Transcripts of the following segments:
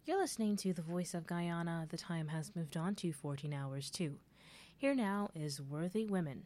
You're listening to The Voice of Guyana. The time has moved on to 14 hours too. Here now is Worthy Women.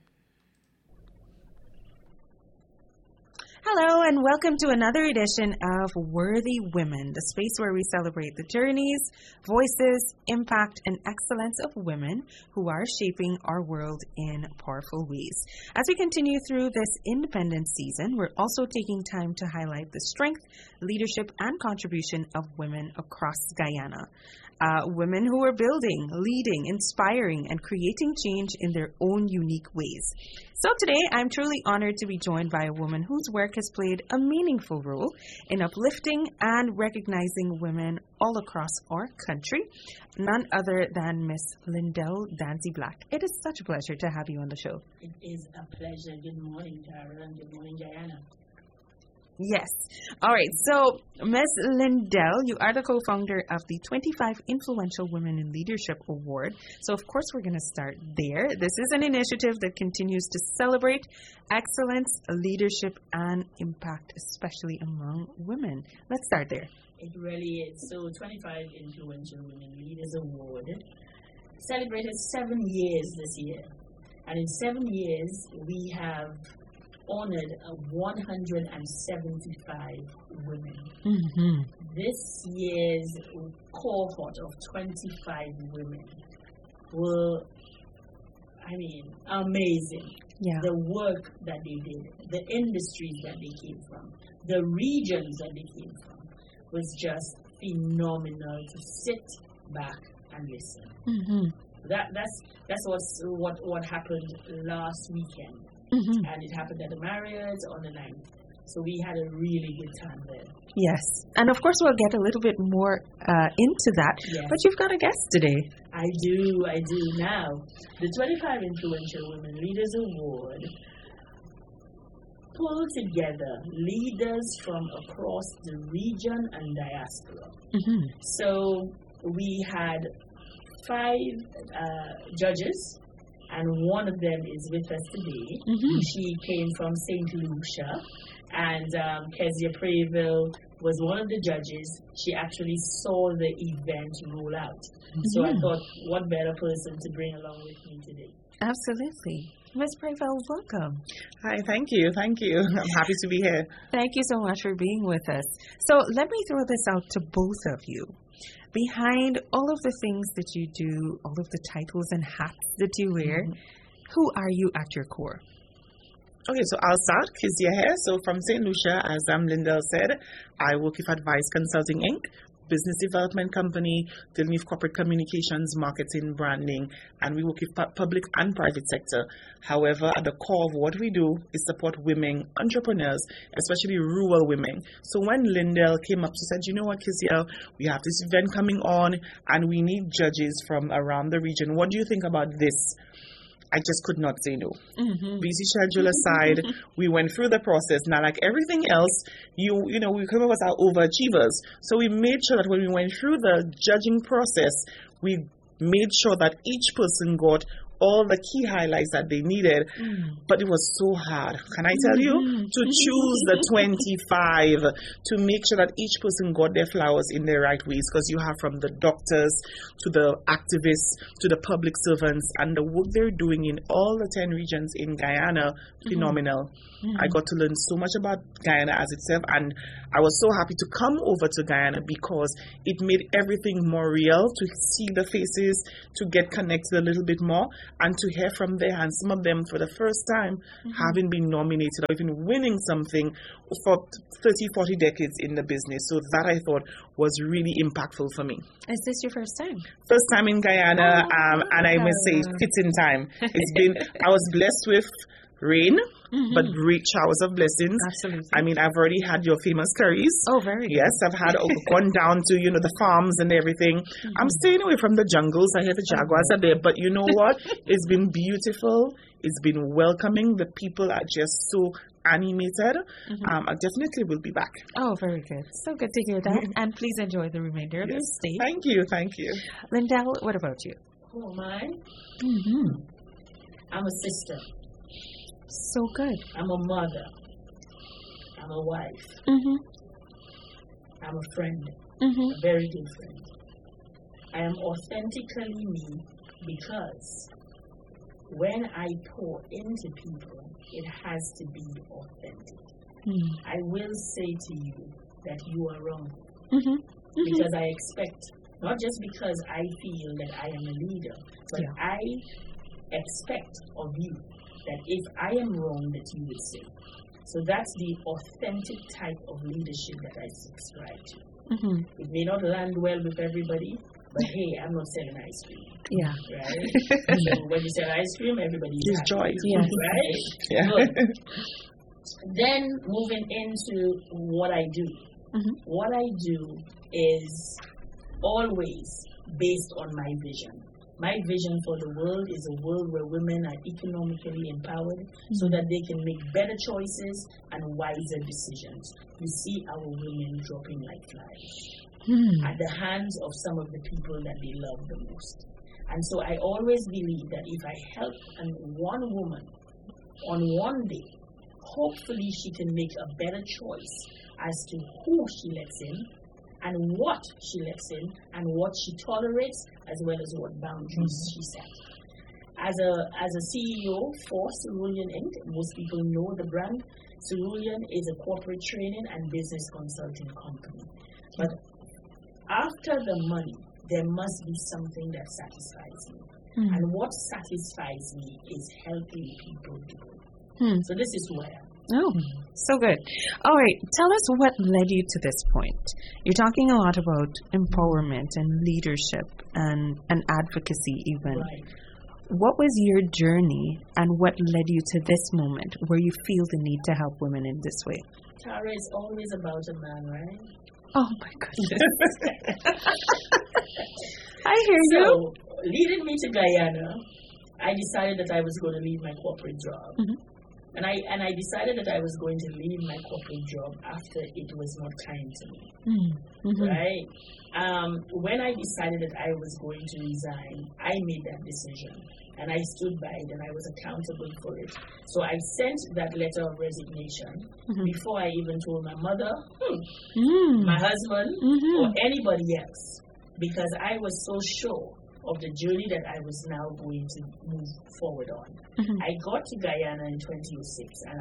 Hello and welcome to another edition of Worthy Women, the space where we celebrate the journeys, voices, impact, and excellence of women who are shaping our world in powerful ways. As we continue through this independence season, we're also taking time to highlight the strength, leadership, and contribution of women across Guyana. Women who are building, leading, inspiring, and creating change in their own unique ways. So today, I'm truly honored to be joined by a woman whose work has played a meaningful role in uplifting and recognizing women all across our country, none other than Miss Lindell Dancy Black. It is such a pleasure to have you on the show. It is a pleasure. Good morning, Tara, and good morning, Guyana. Yes. All right. So, Ms. Lindell, you are the co-founder of the 25 Influential Women in Leadership Award. So, of course, we're going to start there. This is an initiative that continues to celebrate excellence, leadership, and impact, especially among women. Let's start there. It really is. So, 25 Influential Women Leaders Award celebrated 7 years this year. And in 7 years, we have honored 175 women. Mm-hmm. This year's cohort of 25 women were, amazing. Yeah. The work that they did, the industries that they came from, the regions that they came from was just phenomenal to sit back and listen. Mm-hmm. That's what happened last weekend. Mm-hmm. And it happened at the Marriott on the 9th. So we had a really good time there. Yes. And of course, we'll get a little bit more into that. Yes. But you've got a guest today. I do now. The 25 Influential Women Leaders Award pulled together leaders from across the region and diaspora. Mm-hmm. So we had 5 judges. And one of them is with us today. Mm-hmm. She came from St. Lucia, and Kezia Prayville was one of the judges. She actually saw the event roll out. Mm-hmm. So I thought, what better person to bring along with me today? Absolutely. Ms. Prayville, welcome. Hi, thank you. I'm happy to be here. Thank you so much for being with us. So let me throw this out to both of you. Behind all of the things that you do, all of the titles and hats that you wear, who are you at your core? Okay, so I'll start. Kezia here. So from St. Lucia, as Lindell said, I work with Advice Consulting Inc., business development company, dealing with corporate communications, marketing, branding, and we work with public and private sector. However, at the core of what we do is support women entrepreneurs, especially rural women. So when Lindell came up, she said, you know what, Kezia, we have this event coming on and we need judges from around the region. What do you think about this? I just could not say no. Mm-hmm. Busy schedule aside, we went through the process. Now, like everything else, we come up as our overachievers. So we made sure that when we went through the judging process, we made sure that each person got all the key highlights that they needed, but it was so hard, can I tell you, to choose the 25, to make sure that each person got their flowers in their right ways, because you have from the doctors to the activists to the public servants, and the work they're doing in all the 10 regions in Guyana, phenomenal. I got to learn so much about Guyana as itself, and I was so happy to come over to Guyana because it made everything more real, to see the faces, to get connected a little bit more, and to hear from their hands, some of them for the first time having been nominated or even winning something for 30, 40 decades in the business. So that I thought was really impactful for me. Is this your first time? First time in Guyana, and I must say, fits in time. I was blessed with rain, but great showers of blessings. Absolutely. I mean, I've already had your famous curries. Oh, very good. Yes, I've had gone down to, the farms and everything. I'm staying away from the jungles. I hear the jaguars are there, but you know what? It's been beautiful. It's been welcoming. The people are just so animated. I definitely will be back. Oh, very good. So good to hear that. And please enjoy the remainder of your stay. Thank you. Thank you. Lindell, what about you? Who am I? I'm a sister. So good. I'm a mother. I'm a wife. I'm a friend. Very different. I am authentically me because when I pour into people, it has to be authentic. I will say to you that you are wrong. Because I expect, not just because I feel that I am a leader, but I expect of you that if I am wrong, that you will say. So that's the authentic type of leadership that I subscribe to. It may not land well with everybody, but hey, I'm not selling ice cream. Yeah. Right? So when you sell ice cream, everybody's happy. joy. Yes. Right? Yeah. Good. Then moving into what I do. What I do is always based on my vision. My vision for the world is a world where women are economically empowered so that they can make better choices and wiser decisions. You see our women dropping like flies at the hands of some of the people that they love the most. And so I always believe that if I help one woman on one day, hopefully she can make a better choice as to who she lets in, and what she lets in, and what she tolerates, as well as what boundaries she sets. As a CEO for Cerulean Inc., most people know the brand. Cerulean is a corporate training and business consulting company. But after the money, there must be something that satisfies me. And what satisfies me is helping people grow. So this is who I am. Oh, so good. All right, tell us what led you to this point. You're talking a lot about empowerment and leadership and advocacy even. Right. What was your journey and what led you to this moment where you feel the need to help women in this way? Tara, it's always about a man, right? Oh my goodness. I hear you. So, leading me to Guyana, I decided that I was going to leave my corporate job. And I decided that I was going to leave my corporate job after it was not kind to me. Right? When I decided that I was going to resign, I made that decision. And I stood by it and I was accountable for it. So I sent that letter of resignation before I even told my mother, my husband, or anybody else. Because I was so sure of the journey that I was now going to move forward on. I got to Guyana in 2006 and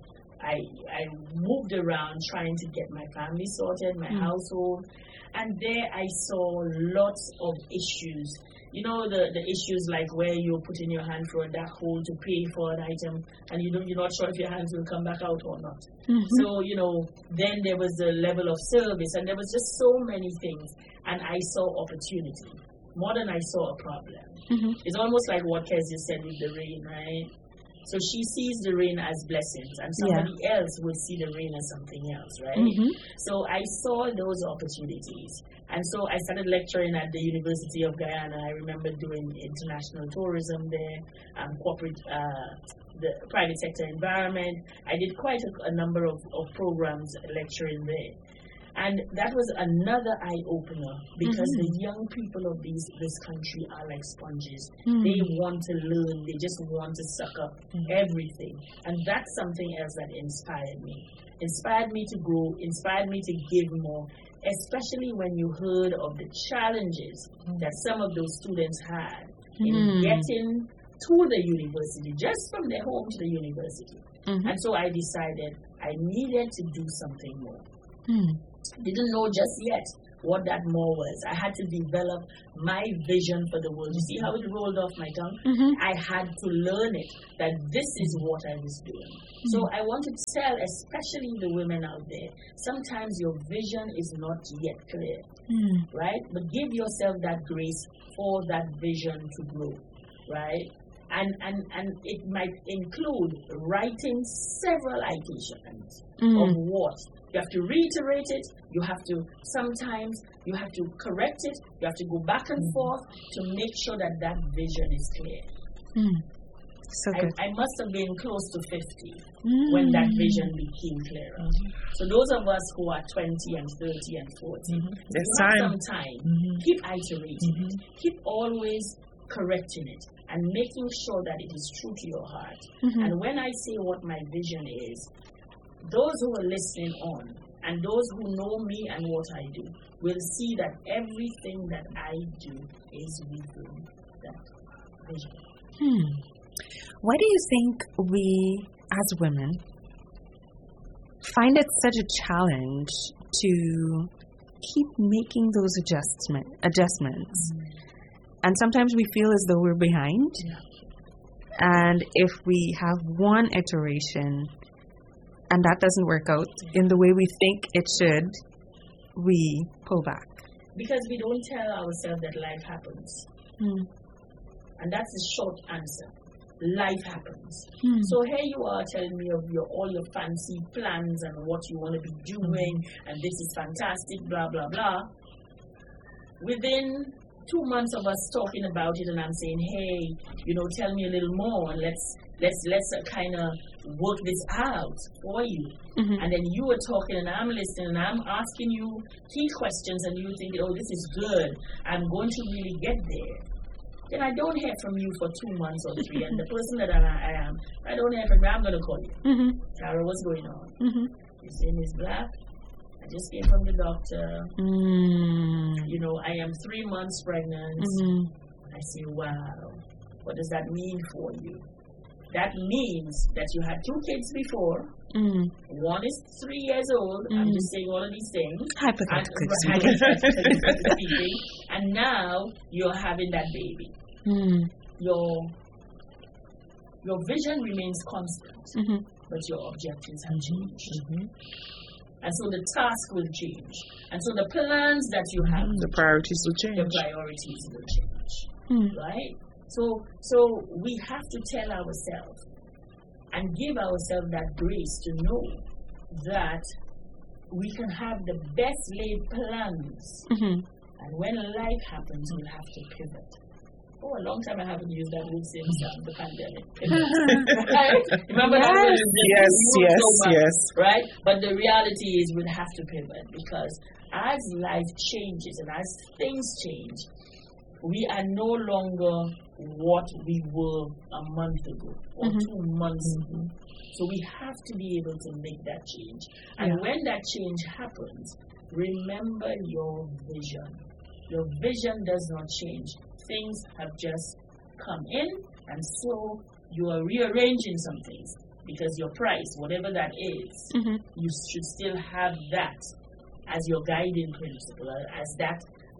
I moved around trying to get my family sorted, my household, and there I saw lots of issues. You know, the issues like where you're putting your hand through a dark hole to pay for an item and you're not sure if your hands will come back out or not. So, then there was the level of service and there was just so many things, and I saw opportunity more than I saw a problem. It's almost like what Kezia said with the rain, right? So she sees the rain as blessings, and somebody else will see the rain as something else, right? So I saw those opportunities. And so I started lecturing at the University of Guyana. I remember doing international tourism there, corporate, the private sector environment. I did quite a number of programs lecturing there. And that was another eye-opener because the young people of this country are like sponges. They want to learn. They just want to suck up everything. And that's something else that inspired me. Inspired me to grow, inspired me to give more, especially when you heard of the challenges that some of those students had in getting to the university, just from their home to the university. And so I decided I needed to do something more. Didn't know just yet what that more was. I had to develop my vision for the world. You see how it rolled off my tongue? I had to learn it, that this is what I was doing. So I want to tell, especially the women out there, sometimes your vision is not yet clear, right? But give yourself that grace for that vision to grow, right? And it might include writing several iterations of what. You have to reiterate it. You have to correct it. You have to go back and forth to make sure that that vision is clear. So good. I must have been close to 50 when that vision became clearer. So those of us who are 20 and 30 and 40, some time. Keep iterating it. Keep always correcting it and making sure that it is true to your heart. And when I say what my vision is, those who are listening on And those who know me and what I do will see that everything that I do is within that vision. Why do you think we, as women, find it such a challenge to keep making those adjustments? And sometimes we feel as though we're behind. And if we have one iteration and that doesn't work out in the way we think it should, we pull back. Because we don't tell ourselves that life happens. And that's the short answer. Life happens. So here you are telling me of all your fancy plans and what you want to be doing, and this is fantastic, blah, blah, blah. Within 2 months of us talking about it, and I'm saying, hey, tell me a little more, and let's kind of work this out for you. And then you are talking, and I'm listening, and I'm asking you key questions, and you think, oh, this is good. I'm going to really get there. Then I don't hear from you for 2 months or 3, and the person that I am, I don't hear from you. I'm going to call you. Tara, what's going on? You say, Miss Black, I just came from the doctor. I am 3 months pregnant. I say, wow, what does that mean for you? That means that you had 2 kids before. One is 3 years old. I'm just saying all of these things. Hypothetically speaking. And now you're having that baby. Your vision remains constant, but your objectives have changed. And so the task will change. And so the plans that you have, the priorities will change. The priorities will change. Right? So we have to tell ourselves and give ourselves that grace to know that we can have the best laid plans. And when life happens, we'll have to pivot. Oh, a long time I haven't used that word since the pandemic. Right? Remember that word? Yes. Right? But the reality is we'll have to pivot, because as life changes and as things change, we are no longer what we were a month ago or 2 months ago. So we have to be able to make that change. And when that change happens, remember your vision. Your vision does not change. Things have just come in, and so you are rearranging some things, because your price, whatever that is, you should still have that as your guiding principle, as that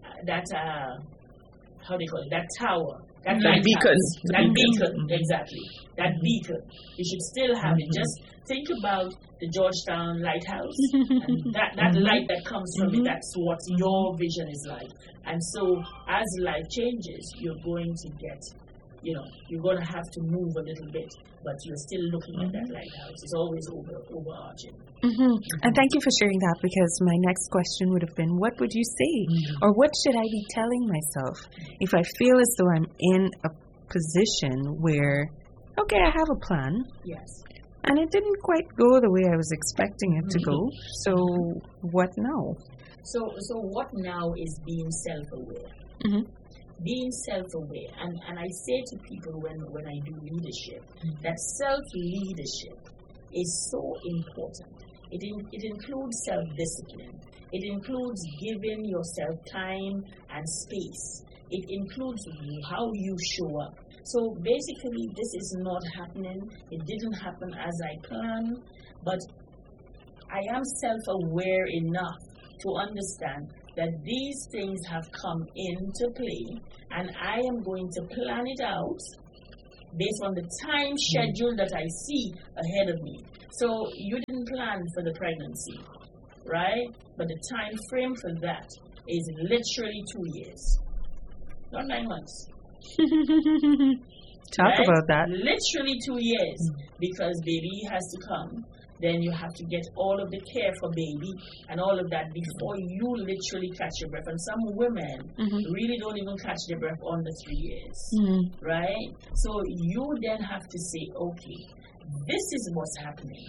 how do you call it, that tower, that beacon. That beacon, exactly. That beacon. You should still have it. Just think about the Georgetown Lighthouse, and that light that comes from it, that's what your vision is like. And so as life changes, you're going to get, you're going to have to move a little bit, but you're still looking at that lighthouse. It's always overarching. And thank you for sharing that, because my next question would have been, what would you say? Or what should I be telling myself if I feel as though I'm in a position where, okay, I have a plan. Yes. And it didn't quite go the way I was expecting it to go. So what now? So what now is being self-aware. Being self-aware. And I say to people when I do leadership, that self-leadership is so important. It includes self-discipline. It includes giving yourself time and space. It includes how you show up. So basically, this is not happening. It didn't happen as I planned, but I am self-aware enough to understand that these things have come into play, and I am going to plan it out based on the time schedule that I see ahead of me. So you didn't plan for the pregnancy, right? But the time frame for that is literally 2 years, not 9 months. Talk about that. Literally 2 years, because baby has to come. Then you have to get all of the care for baby and all of that before you literally catch your breath. And some women really don't even catch their breath under 3 years, right? So you then have to say, okay, this is what's happening.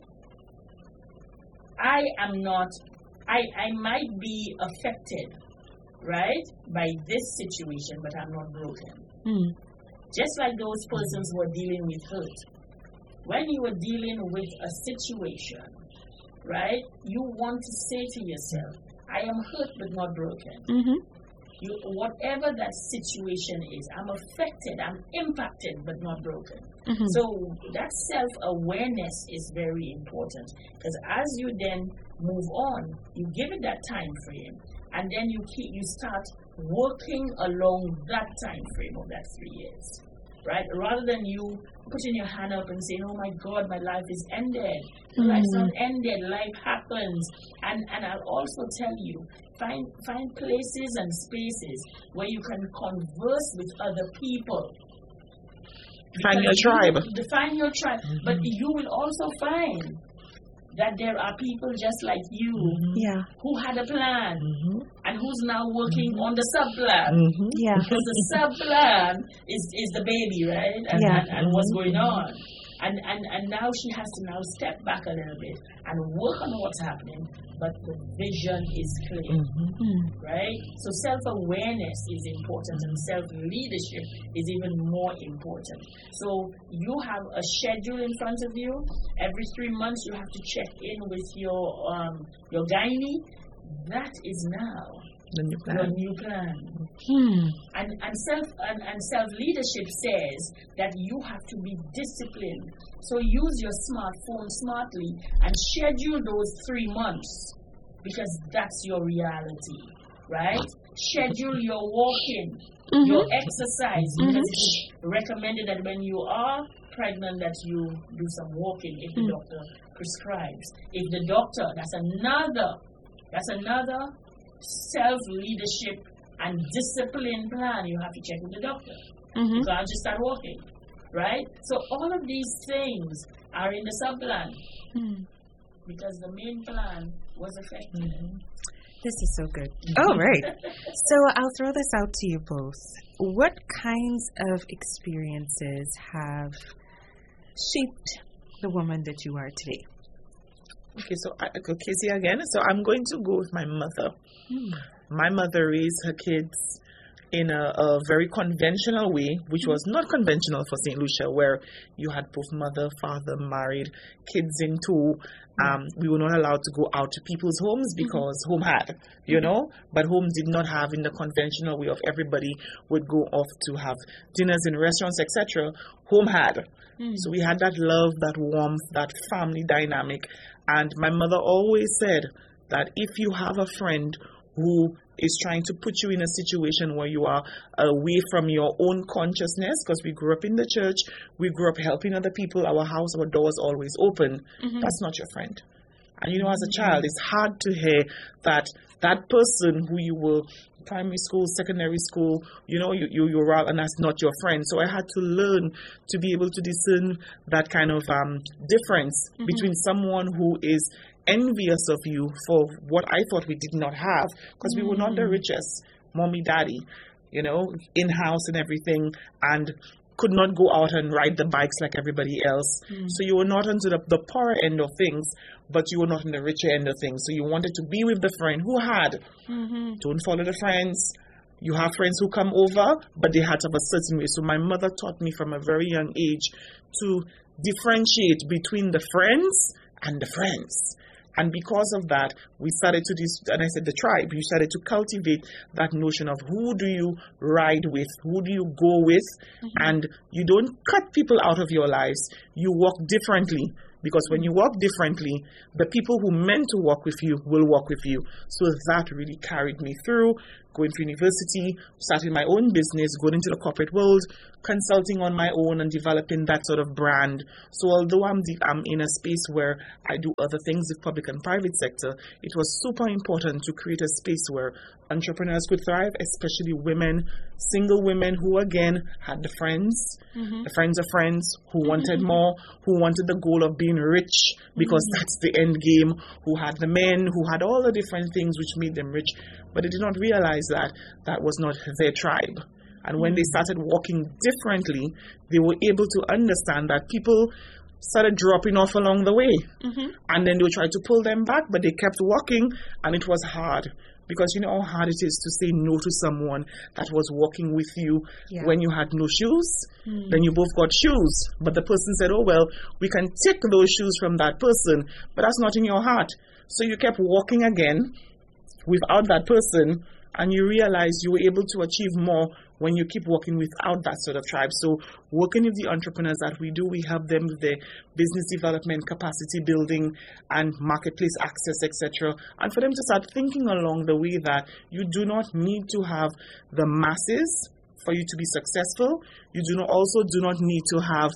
I might be affected, right, by this situation, but I'm not broken. Just like those persons who are dealing with hurt. When you are dealing with a situation right? You want to say to yourself, I am hurt but not broken. Mm-hmm. Whatever that situation is, I'm affected, I'm impacted but not broken. Mm-hmm. So that self-awareness is very important, because as you then move on, you give it that time frame, and then you start working along that time frame of that 3 years, right? Rather than you putting your hand up and saying, oh my God, my life is ended. Life's not ended, life happens. And I'll also tell you, find places and spaces where you can converse with other people. Find your tribe. Define your tribe. But you will also find that there are people just like you who had a plan and who's now working on the sub-plan. Yeah. Because the sub-plan is the baby, right? And what's going on. And now she has to now step back a little bit and work on what's happening, but the vision is clear, right? So self-awareness is important, and self-leadership is even more important. So you have a schedule in front of you. Every 3 months you have to check in with your gynae. That is now your new plan. And self leadership says that you have to be disciplined. So use your smartphone smartly and schedule those 3 months, because that's your reality, right? Schedule your walking, your exercise, because it's recommended that when you are pregnant that you do some walking if the doctor prescribes. If the doctor, that's another self-leadership and discipline plan you have to check with the doctor. You can't just start walking, right? So all of these things are in the sub-plan because the main plan was affected. This is so good. All right. So I'll throw this out to you both. What kinds of experiences have shaped the woman that you are today? Okay, so Casey again. So I'm going to go with my mother. My mother raised her kids in a very conventional way, which was not conventional for St. Lucia, where you had both mother, father, married, kids in tow. We were not allowed to go out to people's homes because home had, but home did not have in the conventional way of everybody would go off to have dinners in restaurants, etc. Home had. So we had that love, that warmth, that family dynamic. And my mother always said that if you have a friend who is trying to put you in a situation where you are away from your own consciousness, because we grew up in the church, we grew up helping other people, our house, our doors always open, that's not your friend. And as a child, it's hard to hear that that person who you were primary school, secondary school, you're out and that's not your friend. So I had to learn to be able to discern that kind of difference between someone who is envious of you for what I thought we did not have, because we were not the richest, mommy, daddy, in-house and everything, and could not go out and ride the bikes like everybody else. So you were not into the poorer end of things, but you were not in the richer end of things. So you wanted to be with the friend who had. Don't follow the friends. You have friends who come over, but they had to have a certain way. So my mother taught me from a very young age to differentiate between the friends and the friends. And because of that, we started to and I said the tribe, you started to cultivate that notion of who do you ride with, who do you go with, and you don't cut people out of your lives, you walk differently. Because when you walk differently, the people who meant to walk with you will walk with you. So that really carried me through, going to university, starting my own business, going into the corporate world, consulting on my own and developing that sort of brand. So although I'm in a space where I do other things with public and private sector, it was super important to create a space where entrepreneurs could thrive, especially women, single women who again had the friends, the friends of friends who wanted more, who wanted the goal of being rich because that's the end game, who had the men, who had all the different things which made them rich, but they did not realize that that was not their tribe. And when they started walking differently, they were able to understand that people started dropping off along the way. And then they would try to pull them back, but they kept walking, and it was hard. Because you know how hard it is to say no to someone that was walking with you when you had no shoes. Then you both got shoes. But the person said, oh, well, we can take those shoes from that person, but that's not in your heart. So you kept walking again without that person, and you realize you were able to achieve more when you keep working without that sort of tribe. So working with the entrepreneurs that we do, we help them with their business development, capacity building, and marketplace access, etc. And for them to start thinking along the way that you do not need to have the masses for you to be successful. You do not need to have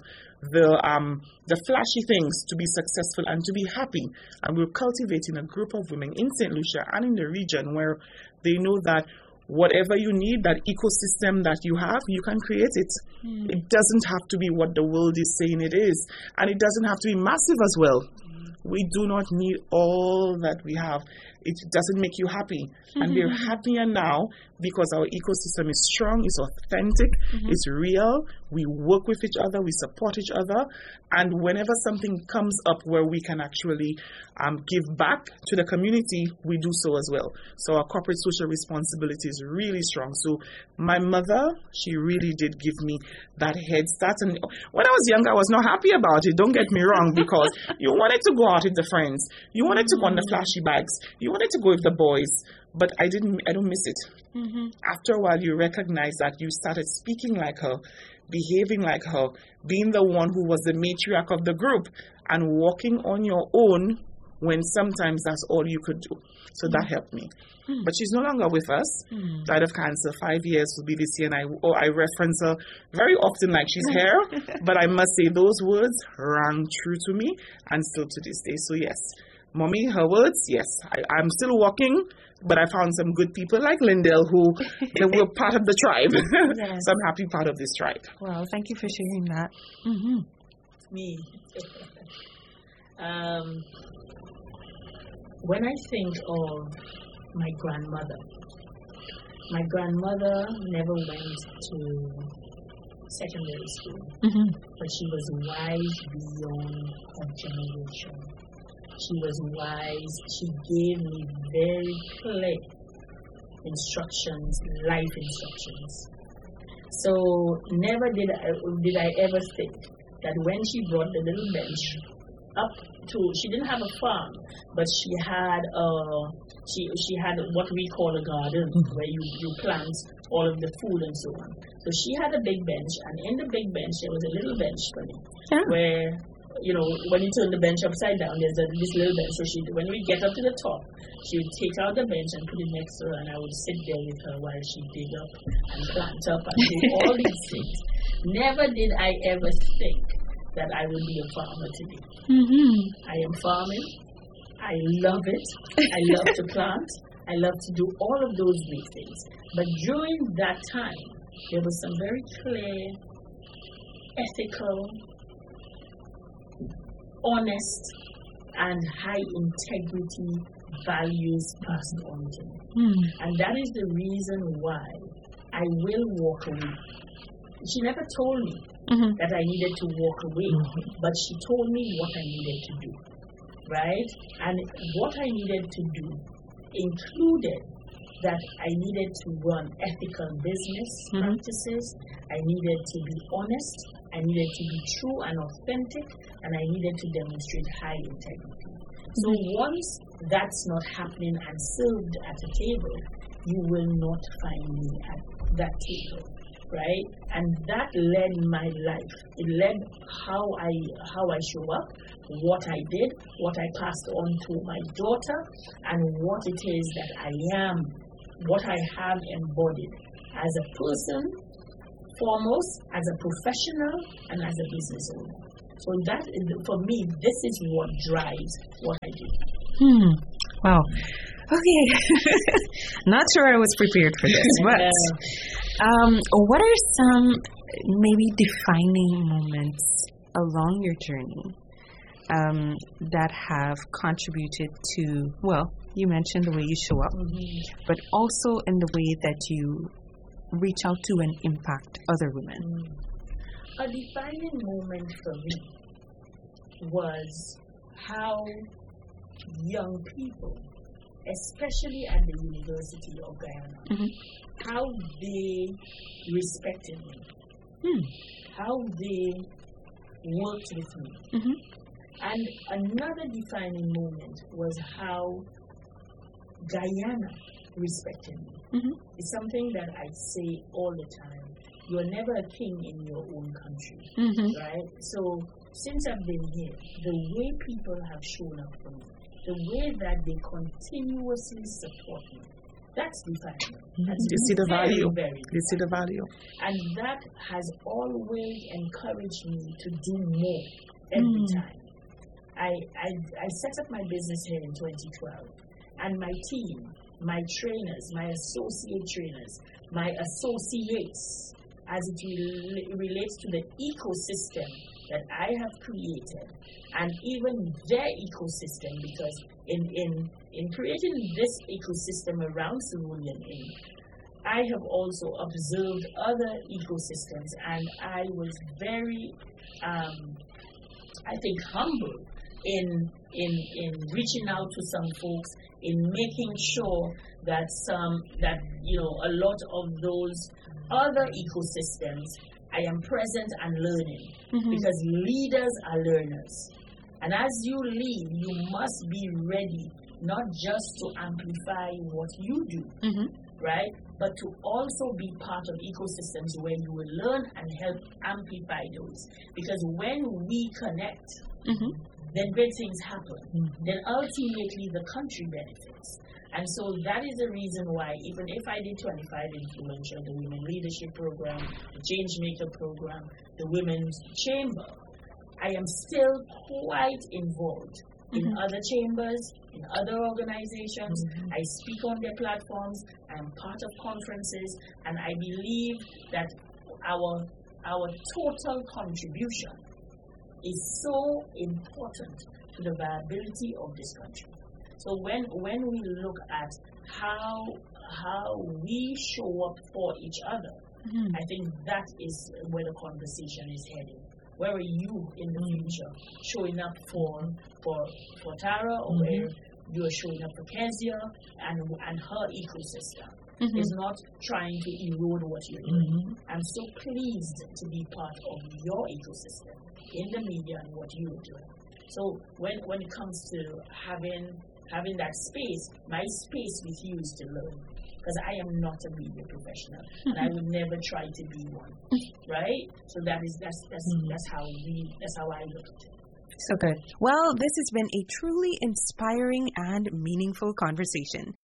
the flashy things to be successful and to be happy. And we're cultivating a group of women in St. Lucia and in the region where they know that whatever you need, that ecosystem that you have, you can create it. It doesn't have to be what the world is saying it is. And it doesn't have to be massive as well. We do not need all that we have. It doesn't make you happy. And we're happier now because our ecosystem is strong, it's authentic, it's real. We work with each other, we support each other. And whenever something comes up where we can actually give back to the community, we do so as well. So our corporate social responsibility is really strong. So my mother, she really did give me that head start. And when I was younger, I was not happy about it. Don't get me wrong, because you wanted to go out with the friends. You wanted to go on the flashy bags. You wanted to go with the boys. But I don't miss it. After a while, you recognize that you started speaking like her, behaving like her, being the one who was the matriarch of the group, and walking on your own when sometimes that's all you could do. So that helped me. But she's no longer with us. Died of cancer. 5 years will be this year, and I reference her very often like she's here. But I must say those words rang true to me, and still to this day. So yes, Mommy, her words, yes, I'm still walking, but I found some good people like Lindell who they were part of the tribe. Yes. So I'm happy part of this tribe. Well, thank you for sharing that. Me. When I think of my grandmother never went to secondary school, but she was wise beyond her generation. She was wise. She gave me very clear instructions, life instructions. So never did I ever think that when she brought the little bench up to, she didn't have a farm, but she had she had what we call a garden where you plant all of the food and so on. So she had a big bench, and in the big bench there was a little bench for me where, you know, when you turn the bench upside down, there's this little bench. So when we get up to the top, she would take out the bench and put it next to her, and I would sit there with her while she dig up and plant up and do all these things. Never did I ever think that I would be a farmer today. I am farming. I love it. I love to plant. I love to do all of those great things. But during that time, there was some very clear, ethical, honest, and high integrity values passed on to me. And that is the reason why I will walk away. She never told me that I needed to walk away, but she told me what I needed to do, right? And what I needed to do included that I needed to run ethical business practices, I needed to be honest, I needed to be true and authentic, and I needed to demonstrate high integrity. So once that's not happening and served at a table, you will not find me at that table, right? And that led my life. It led how I show up, what I did, what I passed on to my daughter, and what it is that I am, what I have embodied as a person, foremost, as a professional, and as a business owner. So that, for me, this is what drives what I do. Wow. Okay. Not sure I was prepared for this, but what are some maybe defining moments along your journey that have contributed to, well, you mentioned the way you show up, but also in the way that you reach out to and impact other women? A defining moment for me was how young people especially at the University of Guyana, how they respected me, how they worked with me. And another defining moment was how Guyana respected me. It's something that I say all the time. You're never a king in your own country, right? So since I've been here, the way people have shown up for me, the way that they continuously support me, that's defining. That's you see the value. Very you see the value. And that has always encouraged me to do more every time. I set up my business here in 2012, and my team, my trainers, my associate trainers, my associates, as it relates to the ecosystem that I have created, and even their ecosystem, because in creating this ecosystem around Cerulean Inc., I have also observed other ecosystems, and I was very, I think, humble in reaching out to some folks, in making sure that a lot of those other ecosystems, I am present and learning, because leaders are learners. And as you lead, you must be ready not just to amplify what you do, right? But to also be part of ecosystems where you will learn and help amplify those. Because when we connect, then great things happen. Then ultimately the country benefits. And so that is the reason why, even if I did 25 Influential, the Women Leadership Program, the Changemaker Program, the Women's Chamber, I am still quite involved in other chambers, in other organizations. I speak on their platforms. I am part of conferences, and I believe that our total contribution is so important to the viability of this country. So when we look at how we show up for each other, I think that is where the conversation is heading. Where are you in the future? Showing up for Tara, or where you are showing up for Kezia and her ecosystem. Is not trying to erode what you're doing. I'm so pleased to be part of your ecosystem in the media and what you're doing. So when it comes to having that space, my space with you is to learn. Because I am not a media professional, and I would never try to be one, right? So that's how I look at it. So good. Well, this has been a truly inspiring and meaningful conversation.